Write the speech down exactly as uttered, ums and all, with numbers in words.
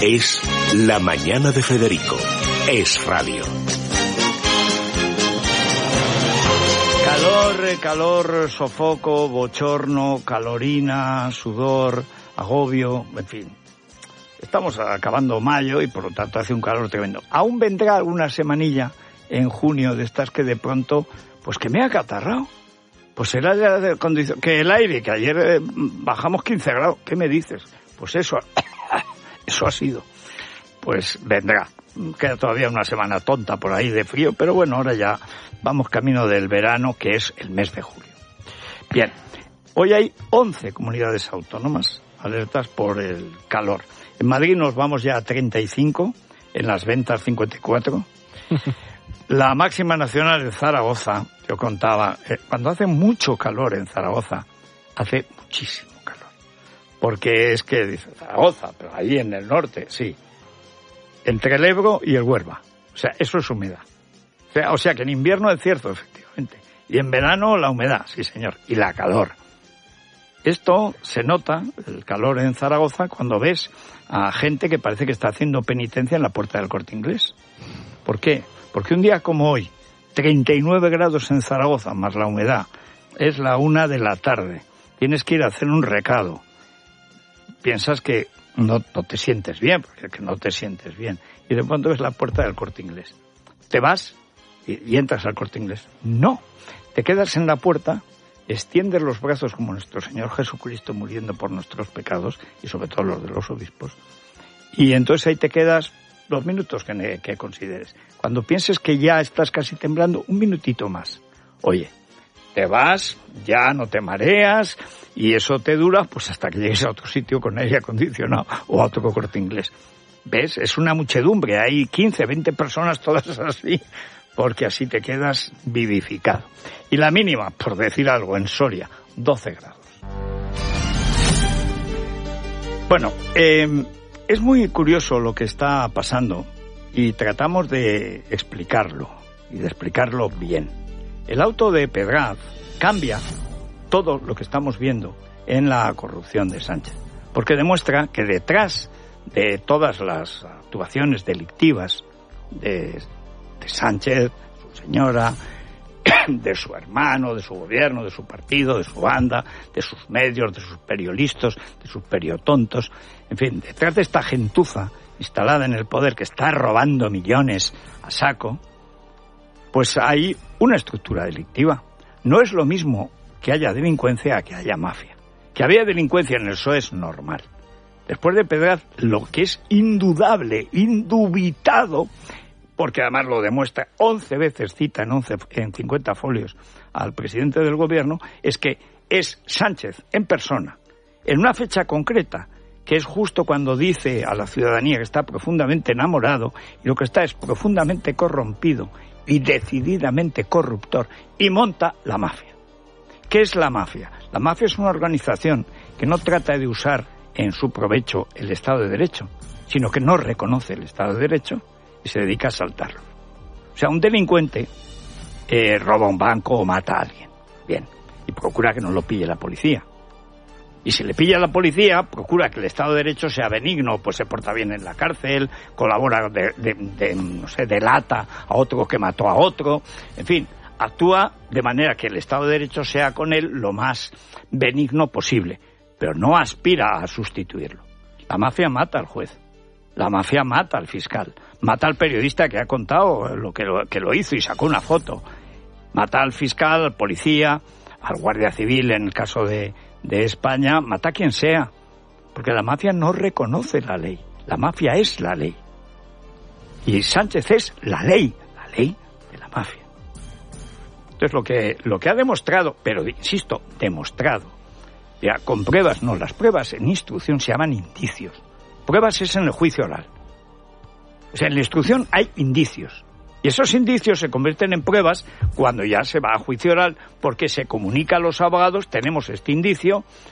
Es La Mañana de Federico. Es radio. Calor, calor, sofoco, bochorno, calorina, sudor, agobio, en fin. Estamos acabando mayo y por lo tanto hace un calor tremendo. Aún vendrá alguna semanilla en junio de estas que de pronto, pues que me ha acatarrado. Pues el aire, que el aire, que ayer eh, bajamos quince grados, ¿qué me dices? Pues eso, eso ha sido. Pues vendrá. Queda todavía una semana tonta por ahí de frío, pero bueno, ahora ya vamos camino del verano, que es el mes de julio. Bien, hoy hay once comunidades autónomas alertas por el calor. En Madrid nos vamos ya a treinta y cinco, en las ventas cincuenta y cuatro. La máxima nacional en Zaragoza, yo contaba, eh, cuando hace mucho calor en Zaragoza, hace muchísimo calor. Porque es que dice Zaragoza, pero ahí en el norte, sí. Entre el Ebro y el Huelva. O sea, eso es humedad. O sea, o sea que en invierno es cierto, efectivamente. Y en verano la humedad, sí señor. Y la calor. Esto se nota, el calor en Zaragoza, cuando ves a gente que parece que está haciendo penitencia en la puerta del Corte Inglés. ¿Por qué? Porque un día como hoy, treinta y nueve grados en Zaragoza, más la humedad, es la una de la tarde. Tienes que ir a hacer un recado. Piensas que no, no te sientes bien, porque que no te sientes bien. Y de pronto ves la puerta del Corte Inglés. Te vas y, y entras al Corte Inglés. No, te quedas en la puerta, extiendes los brazos como nuestro Señor Jesucristo muriendo por nuestros pecados, y sobre todo los de los obispos, y entonces ahí te quedas los minutos que, que consideres. Cuando pienses que ya estás casi temblando, un minutito más. Oye, te vas, ya no te mareas, y eso te dura pues hasta que llegues a otro sitio con aire acondicionado o a otro Corte Inglés. ¿Ves? Es una muchedumbre, hay quince, veinte personas todas así, porque así te quedas vivificado. Y la mínima, por decir algo, en Soria, doce grados. Bueno, eh, es muy curioso lo que está pasando y tratamos de explicarlo, y de explicarlo bien. El auto de Pedraz cambia todo lo que estamos viendo en la corrupción de Sánchez, porque demuestra que detrás de todas las actuaciones delictivas de, de Sánchez, su señora, de su hermano, de su gobierno, de su partido, de su banda, de sus medios, de sus periodistas, de sus periotontos, en fin, detrás de esta gentuza instalada en el poder que está robando millones a saco, pues hay una estructura delictiva. No es lo mismo que haya delincuencia a que haya mafia. Que había delincuencia en el P S O E es normal. Después de Pedraz, lo que es indudable, indubitado, porque además lo demuestra once veces, cita en, once, en cincuenta folios al presidente del gobierno, es que es Sánchez en persona, en una fecha concreta, que es justo cuando dice a la ciudadanía que está profundamente enamorado y lo que está es profundamente corrompido y decididamente corruptor, y monta la mafia. ¿Qué es la mafia? La mafia es una organización que no trata de usar en su provecho el Estado de Derecho, sino que no reconoce el Estado de Derecho y se dedica a asaltarlo. O sea, un delincuente eh, roba un banco o mata a alguien. Bien, y procura que no lo pille la policía. Y si le pilla la policía, procura que el Estado de Derecho sea benigno, pues se porta bien en la cárcel, colabora, de, de, de, no sé, delata a otro que mató a otro, en fin, actúa de manera que el Estado de Derecho sea con él lo más benigno posible, pero no aspira a sustituirlo. La mafia mata al juez, la mafia mata al fiscal, mata al periodista que ha contado lo que lo, que lo hizo y sacó una foto, mata al fiscal, al policía, al guardia civil en el caso de... de España, mata a quien sea, porque la mafia no reconoce la ley, la mafia es la ley, y Sánchez es la ley, la ley de la mafia. Entonces lo que, lo que ha demostrado, pero insisto, demostrado, ya con pruebas, no, las pruebas en instrucción se llaman indicios, pruebas es en el juicio oral, o sea, en la instrucción hay indicios, y esos indicios se convierten en pruebas cuando ya se va a juicio oral, porque se comunica a los abogados, tenemos este indicio,